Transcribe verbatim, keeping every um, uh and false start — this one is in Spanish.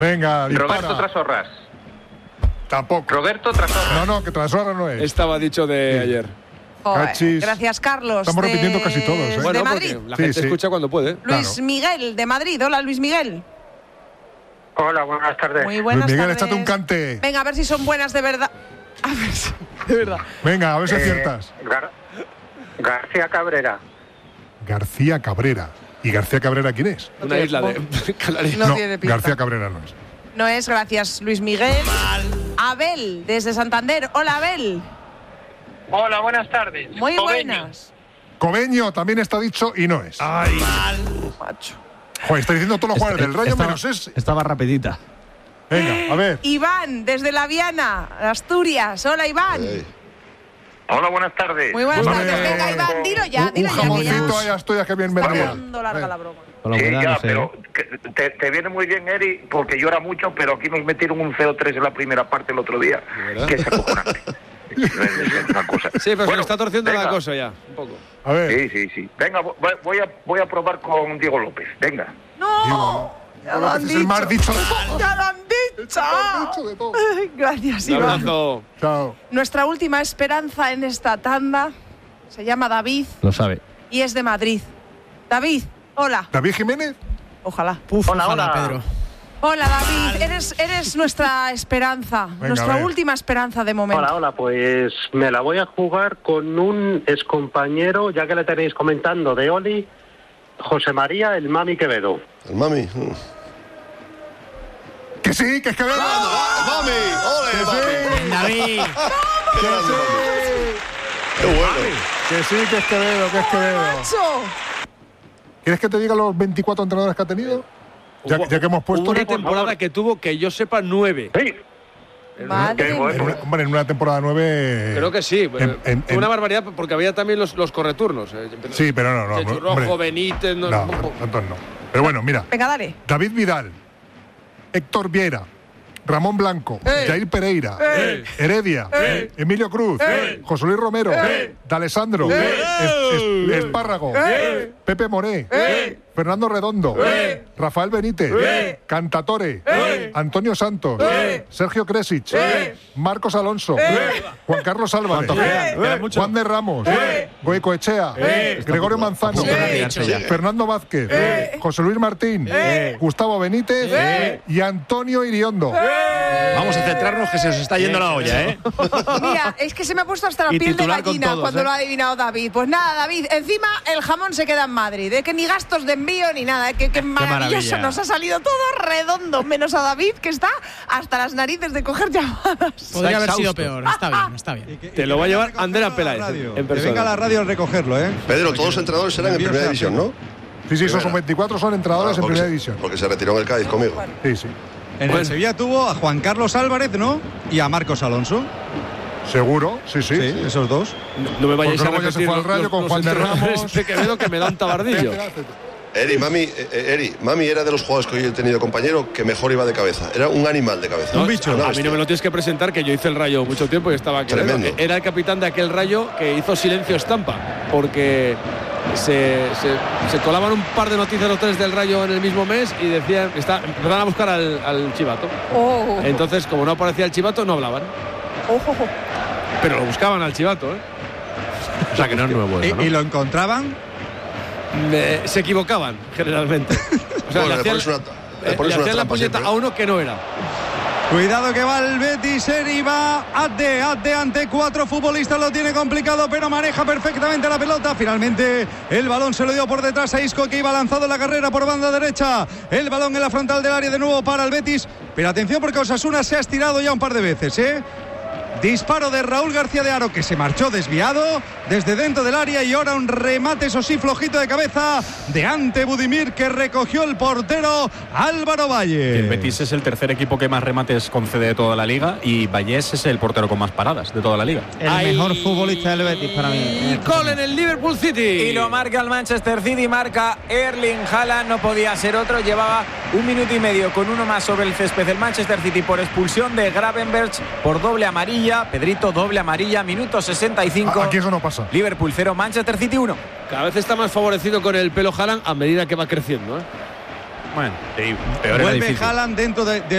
Venga, dispara. Roberto Trasorras. Tampoco. Roberto Trasorras. No, no, que Trasorras no es. Estaba dicho de Sí. ayer. Joder, Cachis. gracias, Carlos. Estamos de- repitiendo casi todos, ¿eh? De Bueno, Madrid. porque la Sí, gente sí. escucha cuando puede. Luis Claro. Miguel, de Madrid. Hola, Luis Miguel. Hola, buenas tardes. Muy buenas Luis Miguel, tardes. échate un cante. Venga, a ver si son buenas de verdad. A ver si, de verdad. Venga, a ver si Eh, aciertas. Gar- García Cabrera. García Cabrera. ¿Y García Cabrera quién es? Una tiene- isla de Canarias. No tiene pinta. García Cabrera no es. No es, gracias, Luis Miguel. Abel, desde Santander. Hola, Abel. Hola, buenas tardes. Muy buenas. Cobeño también está dicho y no es. Ay, Macho. Joder, está diciendo todos los jugadores del Rayo estaba, menos ese. estaba rapidita. Venga, a ver. Iván, desde La Viana, Asturias. Hola, Iván. Hola, buenas tardes. Muy buenas Hombre. tardes. Venga, Iván, dilo ya, Un, un dilo ya. que jamoncito ya- ahí a Asturias que bien vendría. Cuando larga la broma. Con la Sí, humedad, ya, no sé. pero que te, te viene muy bien, Eri, porque llora mucho, pero aquí nos metieron un cero tres en la primera parte el otro día. verdad? Que es acojonante. Es una cosa. Sí, pero se Bueno, le está torciendo venga. la cosa ya, un poco. A ver. Sí, sí, sí. Venga, voy, voy a, voy a probar con Diego López. Venga. ¡No! Ya lo han Es el más dicho. dicho de todo. ¡Ya lo han dicho! dicho de todo. Ay, gracias, Un Iván. abrazo. Chao. Nuestra última esperanza en esta tanda se llama David Lo sabe. y es de Madrid. David, hola. ¿David Jiménez? Ojalá. Hola, hola. Pedro. Hola, David. Eres, eres nuestra esperanza, Venga, nuestra a ver. última esperanza de momento. Hola, hola, pues me la voy a jugar con un excompañero, ya que le tenéis comentando, de Oli, José María, el Mami Quevedo. El mami. Mm. Que sí, que es que venga. ¡Mami! ¡Ole, mami! David. ¡Qué grande, mami! ¡Qué bueno! Que sí, que es Quevedo, que es Quevedo. ¡Macho! ¿Quieres que te diga los veinticuatro entrenadores que ha tenido? Ya, Hubo- ya que hemos puesto. Hubo una en, temporada que tuvo, que yo sepa, nueve. Sí. Madre Qué mía. bueno. una, hombre, en una temporada nueve. Creo que sí. En- en- Fue una en- barbaridad porque había también los, los correturnos. eh. Sí, pero no, no. Chechu hombre. Rojo, Benítez. No, No, no, tantos no. Pero bueno, mira. Venga, dale. David Vidal, Héctor Viera, Ramón Blanco, ¡Eh! Jair Pereira, ¡Eh! Heredia, ¡Eh! Emilio Cruz, ¡Eh! José Luis Romero, ¡Eh! D'Alessandro, ¡Eh! Es- Es- Espárrago, ¡Eh! Pepe Moré, ¡Eh! Fernando Redondo, ¡Eh! Rafael Benítez, ¡Eh! Cantatore, ¡Eh! Antonio Santos, ¡Eh! Sergio Kresic, ¡Eh! Marcos Alonso, ¡Eh! Juan Carlos Álvarez, ¿Cuántos quedan? ¿Quedan muchos? Juan de Ramos, ¡Eh! Goicoechea, ¡Eh! Gregorio Manzano, punto de ¡Eh! retirarse ya. Fernando Vázquez, ¡Eh! José Luis Martín, ¡Eh! Gustavo Benítez ¡Eh! y Antonio Iriondo. Vamos a centrarnos que se os está yendo la olla, ¿eh? Mira, es que se me ha puesto hasta la Y piel de titular con gallina todos, cuando ¿eh? lo ha adivinado David. Pues nada, David, encima el jamón se queda en Madrid, de que ni gastos de envío ni nada, ¿eh? que, que maravilloso, maravilla. nos ha salido todo redondo, menos a David, que está hasta las narices de coger llamadas. Podría haber sido exhausto. peor. Está bien, está bien. Te lo va a llevar Andrea Peláez Radio. en Que venga a la persona. radio a recogerlo, ¿eh? Pedro, todos los entrenadores serán en Envío primera sea división, ¿no? Sí, sí, esos Primera. son veinticuatro, son entrenadores Ah, en porque primera se- división. Porque se retiró en el Cádiz conmigo. Sí, sí. En Bueno. el Sevilla tuvo a Juan Carlos Álvarez, ¿no? Y a Marcos Alonso. Seguro, sí, sí. Sí, esos dos. No me vayáis Porque a luego ya se repetir fue al los- Rayo los- con los Juan de entrenadores Ramos. de Quevedo que me da un tabardillo. Eri, mami, eh, eh, Eri, mami era de los jugadores que hoy he tenido compañero que mejor iba de cabeza. Era un animal de cabeza. No, Un bicho. Una A mí bestia. no me lo tienes que presentar, que yo hice el Rayo mucho tiempo y estaba aquí. Tremendo. Era el capitán de aquel Rayo que hizo silencio estampa, porque se, se, se colaban un par de noticias los tres del Rayo en el mismo mes y decían, está, empezaban a buscar al, al chivato. Oh, Entonces, como no aparecía el chivato, no hablaban. ojo. Pero lo buscaban al chivato, ¿eh? O sea que no es nuevo eso, Y, ¿no? y lo encontraban. Eh, se equivocaban, generalmente. O sea, Bueno, le le hacían, pones una, le eh, pones le una hacían la trampa puñeta siempre. a uno que no era. Cuidado que va el Betis, Eri va ade, ade ante cuatro futbolistas, lo tiene complicado, pero maneja perfectamente la pelota. Finalmente el balón se lo dio por detrás a Isco, que iba lanzado en la carrera por banda derecha. El balón en la frontal del área de nuevo para el Betis, pero atención porque Osasuna se ha estirado ya un par de veces, ¿eh? Disparo de Raúl García de Haro, que se marchó desviado desde dentro del área, y ahora un remate, eso sí, flojito de cabeza de Ante Budimir, que recogió el portero Álvaro Valle. El Betis es el tercer equipo que más remates concede de toda la liga y Vallés es el portero con más paradas de toda la liga. El Ay. mejor futbolista del Betis para mí. Gol en el Liverpool City. Y lo marca el Manchester City, marca Erling Haaland, no podía ser otro, llevaba un minuto y medio con uno más sobre el césped el Manchester City por expulsión de Gravenberch por doble amarilla. Pedrito, doble amarilla, minuto sesenta y cinco. Aquí eso no pasa. Liverpool cero, Manchester City uno. Cada vez está más favorecido con el pelo Haaland a medida que va creciendo, ¿eh? Bueno, sí, peor era Vuelve difícil. Haaland dentro de, de